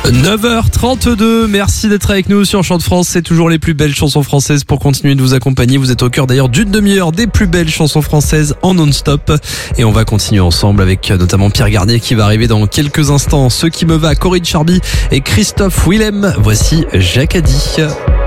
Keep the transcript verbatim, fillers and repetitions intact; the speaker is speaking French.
neuf heures trente-deux, merci d'être avec nous sur Chant de France, c'est toujours les plus belles chansons françaises pour continuer de vous accompagner. Vous êtes au cœur d'ailleurs d'une demi-heure des plus belles chansons françaises en non-stop. Et on va continuer ensemble avec notamment Pierre Garnier qui va arriver dans quelques instants. Ce qui me va, Corinne Charby et Christophe Willem. Voici Jacadi.